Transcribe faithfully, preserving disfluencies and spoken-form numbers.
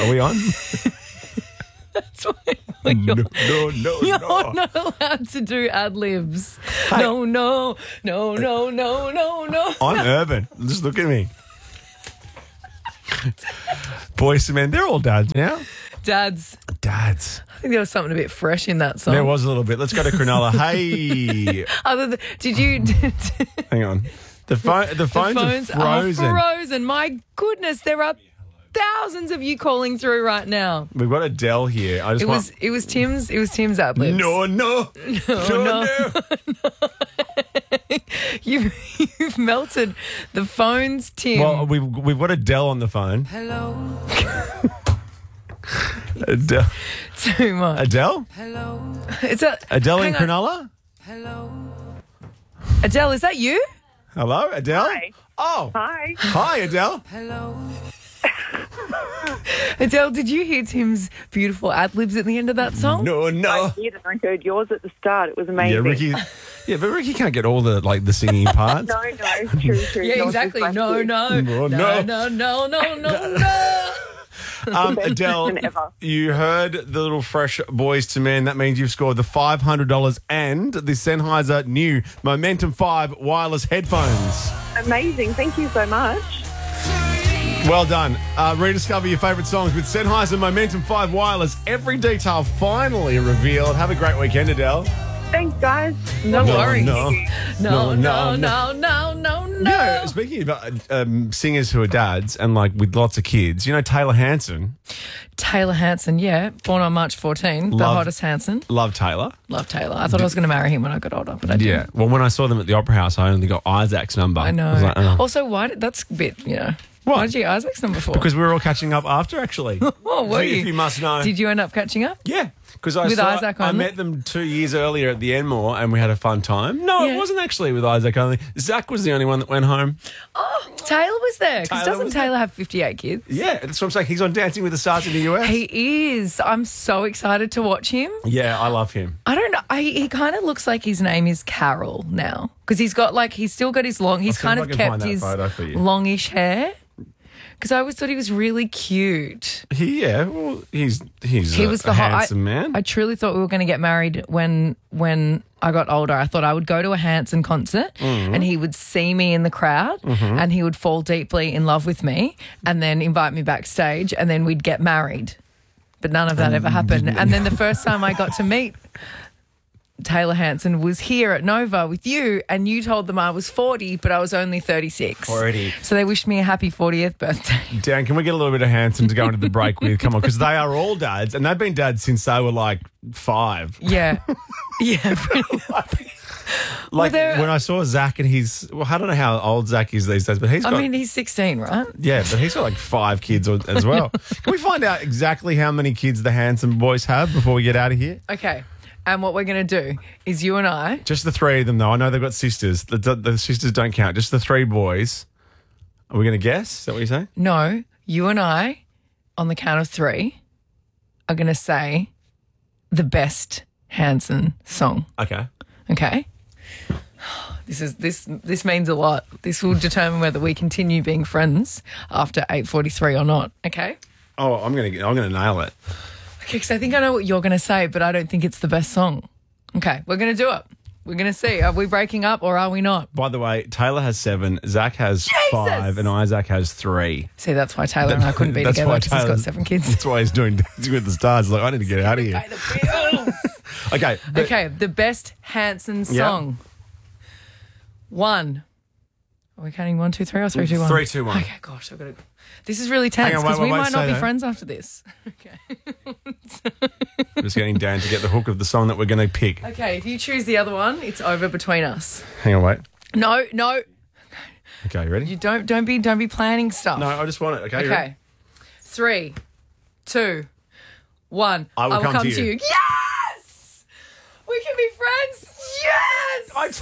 Are we on? That's why you're, No, no, no, you're no. not allowed to do ad libs. Hey. No, no, no, no, no, no, no. I'm urban. Just look at me. Boys to men, they're all dads now. Dads. Dads. I think there was something a bit fresh in that song. There was a little bit. Let's go to Cronulla. Hey. Other than, did you? Hang on. The, phone, the, The phones, phones are frozen. are frozen. My goodness, there are thousands of you calling through right now. We've got Adele here. I just It want... was it was Tim's it was Tim's ad libs. No, no. No, no. no. You've you've melted the phones, Tim. Well, we've, we've got Adele on the phone. Hello. Adele. Too much. Adele? Hello. It's a Adele in hang on. Cronulla? Hello. Adele, is that you? Hello, Adele? Hi. Oh. Hi. Hi, Adele. Hello. Adele, did you hear Tim's beautiful ad libs at the end of that song? No, I no. did, and I heard yours at the start. It was amazing. Yeah, Ricky. Yeah, but Ricky can't get all the like the singing parts. No, no, true, true. Yeah, Yours exactly. was No, like no, No, no, no. no, no, no, no, no. Um, Best Adele, person ever. you heard the little fresh Boys to Men. That means you've scored the five hundred dollars and the Sennheiser new Momentum five wireless headphones. Amazing. Thank you so much. Well done. Uh, rediscover your favourite songs with Sennheiser Momentum five wireless. Every detail finally revealed. Have a great weekend, Adele. Thanks, guys. No worries. no. No, No, no, no, no, no, no, no. Yeah, speaking about um, singers who are dads and like with lots of kids, you know Taylor Hanson. Taylor Hanson, yeah, born on March fourteenth, the Love- hottest Hanson. Love Taylor. Love Taylor. I thought I was going to marry him when I got older, but I didn't. Yeah. Well, when I saw them at the Opera House, I only got Isaac's number. I know. was like, oh. Also, why did that's a bit, you know. What? Why did you get Isaac's number for? Because we were all catching up after, actually. oh, were if you? you must know. Did you end up catching up? Yeah, because I With saw, Isaac I only? met them two years earlier at the Enmore and we had a fun time. No, Yeah. it wasn't actually with Isaac only. Zach was the only one that went home. Oh, Taylor was there. Because Taylor doesn't was Taylor have fifty-eight kids? Yeah, that's what I'm saying. He's on Dancing with the Stars in the U S. He is. I'm so excited to watch him. Yeah, I love him. I don't know. I, he kind of looks like his name is Carol now because he's got like he's still got his long. He's see if kind I of can kept find that his photo for you. longish hair. Because I always thought he was really cute. He, yeah, well, he's he's He a, was the a hot. handsome I, man. I truly thought we were going to get married when when I got older. I thought I would go to a Hanson concert Mm-hmm. and he would see me in the crowd and he would fall deeply in love with me and then invite me backstage and then we'd get married. But none of that ever happened. And then the first time I got to meet Taylor Hanson was here at Nova with you and you told them I was forty, but I was only thirty-six. forty. So they wished me a happy fortieth birthday. Dan, can we get a little bit of Hanson to go into the break with? Come on, because they are all dads and they've been dads since they were like five. Yeah. Yeah. Like they're- when I saw Zach and he's, well, I don't know how old Zach is these days, but he's got, I mean, he's sixteen, right? yeah, but he's got like five kids or- as well. Can we find out exactly how many kids the Hanson boys have before we get out of here? Okay. And what we're going to do is you and I. Just the three of them, though. I know they've got sisters. The, the, the sisters don't count. Just the three boys. Are we going to guess? Is that what you're saying? No, you and I, on the count of three, are going to say the best Hanson song. Okay. Okay. This is this this means a lot. This will determine whether we continue being friends after eight forty-three or not. Okay. Oh, I'm gonna I'm gonna nail it. Okay, because I think I know what you're going to say, but I don't think it's the best song. Okay, we're going to do it. We're going to see. Are we breaking up or are we not? By the way, Taylor has seven, Zach has five, and Isaac has three. See, that's why Taylor and I couldn't be That's together why because he's got Taylor- seven kids. That's why he's doing Dancing with the Stars. Like, I need to get out of here. Pay the bills. Okay. but- Okay, the best Hanson Yeah. song. One. Are we counting one, two, three, or three, two, one? Three, two, one. Okay, gosh, I've got to. This is really tense Hang on, wait, because wait, we wait, might not say be that. friends after this. Okay. I'm just getting Dan to get the hook of the song that we're going to pick. Okay, if you choose the other one, it's over between us. Hang on, wait. No, no, Okay, you ready? you don't. Don't be. Don't be planning stuff. No, I just want it. Okay. you ready? Okay. Three, two, one. I will come to you. Yes! We can be friends.